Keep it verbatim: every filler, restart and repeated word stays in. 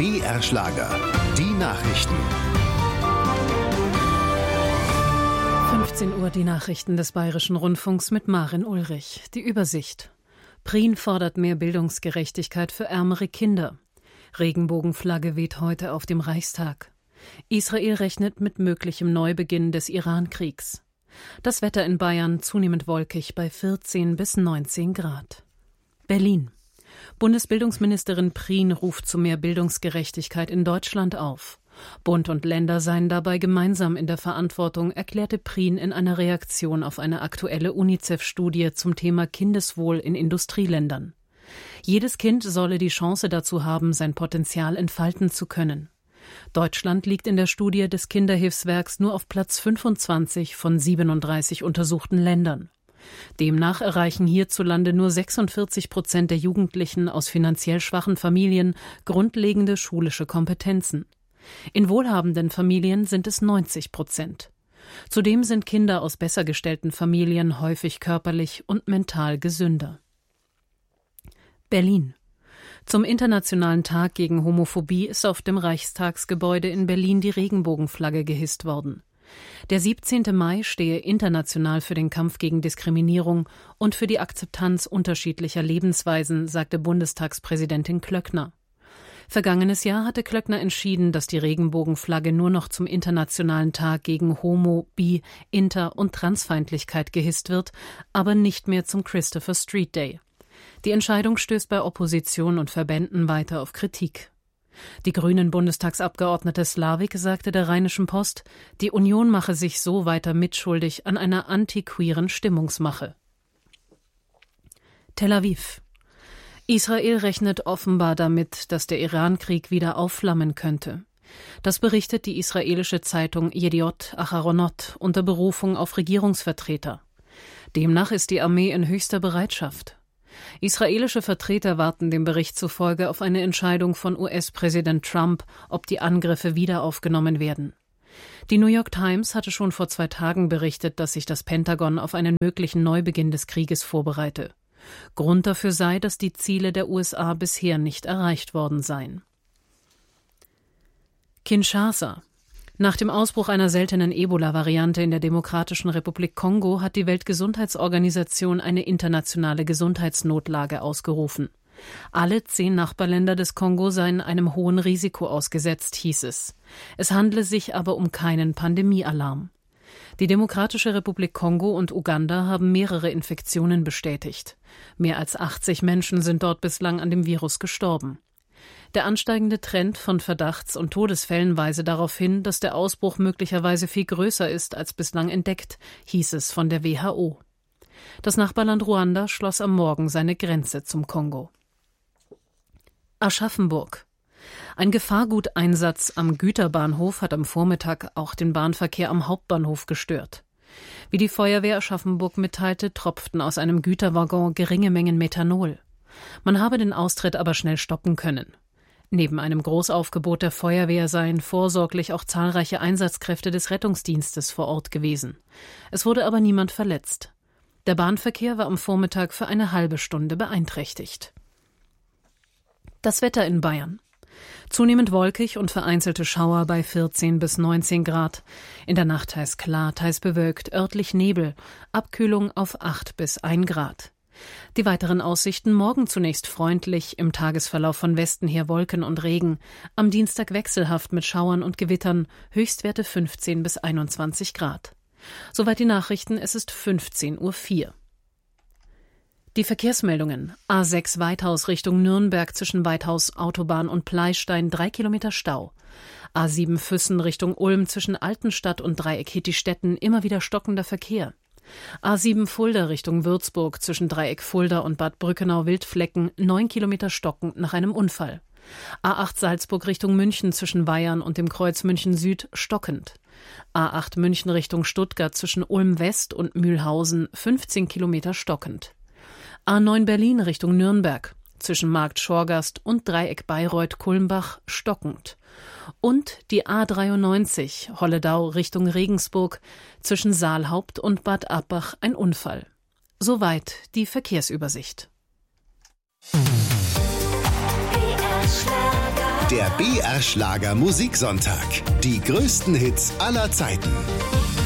B R Schlager. Die Nachrichten. fünfzehn Uhr die Nachrichten des Bayerischen Rundfunks mit Maren Ulrich. Die Übersicht. Prien fordert mehr Bildungsgerechtigkeit für ärmere Kinder. Regenbogenflagge weht heute auf dem Reichstag. Israel rechnet mit möglichem Neubeginn des Iran-Kriegs. Das Wetter in Bayern zunehmend wolkig bei vierzehn bis neunzehn Grad. Berlin. Bundesbildungsministerin Prien ruft zu mehr Bildungsgerechtigkeit in Deutschland auf. Bund und Länder seien dabei gemeinsam in der Verantwortung, erklärte Prien in einer Reaktion auf eine aktuelle UNICEF-Studie zum Thema Kindeswohl in Industrieländern. Jedes Kind solle die Chance dazu haben, sein Potenzial entfalten zu können. Deutschland liegt in der Studie des Kinderhilfswerks nur auf Platz fünfundzwanzig von siebenunddreißig untersuchten Ländern. Demnach erreichen hierzulande nur sechsundvierzig Prozent der Jugendlichen aus finanziell schwachen Familien grundlegende schulische Kompetenzen. In wohlhabenden Familien sind es neunzig Prozent. Zudem sind Kinder aus besser gestellten Familien häufig körperlich und mental gesünder. Berlin. Zum Internationalen Tag gegen Homophobie ist auf dem Reichstagsgebäude in Berlin die Regenbogenflagge gehisst worden. Der siebzehnte Mai stehe international für den Kampf gegen Diskriminierung und für die Akzeptanz unterschiedlicher Lebensweisen, sagte Bundestagspräsidentin Klöckner. Vergangenes Jahr hatte Klöckner entschieden, dass die Regenbogenflagge nur noch zum Internationalen Tag gegen Homo-, Bi-, Inter- und Transfeindlichkeit gehisst wird, aber nicht mehr zum Christopher Street Day. Die Entscheidung stößt bei Opposition und Verbänden weiter auf Kritik. Die Grünen-Bundestagsabgeordnete Slavik sagte der Rheinischen Post, die Union mache sich so weiter mitschuldig an einer antiqueeren Stimmungsmache. Tel Aviv. Israel rechnet offenbar damit, dass der Iran-Krieg wieder aufflammen könnte. Das berichtet die israelische Zeitung Yediot Aharonot unter Berufung auf Regierungsvertreter. Demnach ist die Armee in höchster Bereitschaft. Israelische Vertreter warten dem Bericht zufolge auf eine Entscheidung von U S-Präsident Trump, ob die Angriffe wieder aufgenommen werden. Die New York Times hatte schon vor zwei Tagen berichtet, dass sich das Pentagon auf einen möglichen Neubeginn des Krieges vorbereite. Grund dafür sei, dass die Ziele der U S A bisher nicht erreicht worden seien. Kinshasa. Nach dem Ausbruch einer seltenen Ebola-Variante in der Demokratischen Republik Kongo hat die Weltgesundheitsorganisation eine internationale Gesundheitsnotlage ausgerufen. Alle zehn Nachbarländer des Kongo seien einem hohen Risiko ausgesetzt, hieß es. Es handle sich aber um keinen Pandemiealarm. Die Demokratische Republik Kongo und Uganda haben mehrere Infektionen bestätigt. Mehr als achtzig Menschen sind dort bislang an dem Virus gestorben. Der ansteigende Trend von Verdachts- und Todesfällen weise darauf hin, dass der Ausbruch möglicherweise viel größer ist als bislang entdeckt, hieß es von der W H O. Das Nachbarland Ruanda schloss am Morgen seine Grenze zum Kongo. Aschaffenburg. Ein Gefahrguteinsatz am Güterbahnhof hat am Vormittag auch den Bahnverkehr am Hauptbahnhof gestört. Wie die Feuerwehr Aschaffenburg mitteilte, tropften aus einem Güterwaggon geringe Mengen Methanol. Man habe den Austritt aber schnell stoppen können. Neben einem Großaufgebot der Feuerwehr seien vorsorglich auch zahlreiche Einsatzkräfte des Rettungsdienstes vor Ort gewesen. Es wurde aber niemand verletzt. Der Bahnverkehr war am Vormittag für eine halbe Stunde beeinträchtigt. Das Wetter in Bayern. Zunehmend wolkig und vereinzelte Schauer bei vierzehn bis neunzehn Grad. In der Nacht teils klar, teils bewölkt, örtlich Nebel. Abkühlung auf acht bis ein Grad. Die weiteren Aussichten: morgen zunächst freundlich, im Tagesverlauf von Westen her Wolken und Regen, am Dienstag wechselhaft mit Schauern und Gewittern, Höchstwerte fünfzehn bis einundzwanzig Grad. Soweit die Nachrichten, es ist fünfzehn Uhr vier. Die Verkehrsmeldungen: A sechs Weithaus Richtung Nürnberg zwischen Weithaus Autobahn und Pleistein drei Kilometer Stau. A sieben Füssen Richtung Ulm zwischen Altenstadt und Dreieck Hittistetten immer wieder stockender Verkehr. A sieben Fulda Richtung Würzburg zwischen Dreieck Fulda und Bad Brückenau-Wildflecken neun Kilometer stockend nach einem Unfall. A acht Salzburg Richtung München zwischen Weyarn und dem Kreuz München Süd stockend. A acht München Richtung Stuttgart zwischen Ulm West und Mühlhausen fünfzehn Kilometer stockend. A neun Berlin Richtung Nürnberg zwischen Markt Schorgast und Dreieck Bayreuth-Kulmbach stockend. Und die A dreiundneunzig Holledau Richtung Regensburg zwischen Saalhaupt und Bad Abbach ein Unfall. Soweit die Verkehrsübersicht. B R Schlager. Der B R Schlager Musiksonntag. Die größten Hits aller Zeiten.